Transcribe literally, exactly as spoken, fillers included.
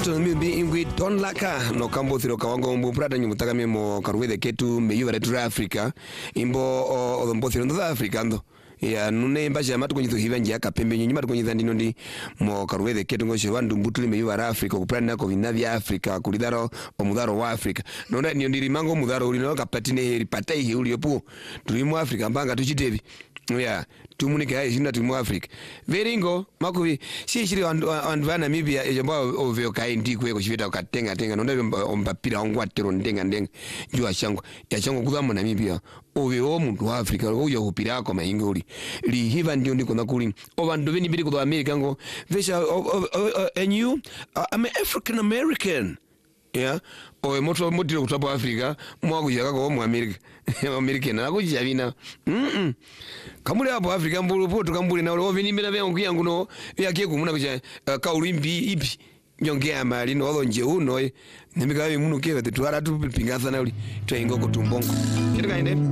Moto mbi ingwi Don Laka no kambo thiro kawango mbu prada nyu mutaka memo karwede ketu meyu vare Africa imbo o o mbo thiro ndo Africa ndo ya nune mbaje amatu kwenye thuhiva njia kapembe nyuma kwenye dhandi ndi mo karwede ketu ngoshe wandu mbutuli meyu vare Africa kuprana nako vinavi Africa kulidaro o mudaro wa Africa nonda ni ndiri mango mudaro uli no kapatine heri patai hi uli yopo tulimu Africa mbanga tuchitevi ya tumunike hai shinda tumu Africa veringo makuvi si shiri andva Namibia ejomba oveo kai ndikwe ko chivita ukatenga tenga nonda ompapira ongwa tero ndenga ndenga jua chango ya chango kudhamu Namibia oveo muntu wa Africa uyo hupira ko maingo uli li hiva ndio ndiko nakuliovandu veni bili kudwa America ngo vesha and you uh, I'm an African American. Yeah, o moto motiro kutabo Africa mwakuja kako mu America American akujavina mm kamule hapo Africa mbulu poto kambule na ole ovini mbele vyangu yangu no yake kumuna kuja uh, kaulimbi ipi nyongea mali no olonje uno nemikawe muno keva tetwara tupingaza na uli twaingo kutumbongo kitu kaende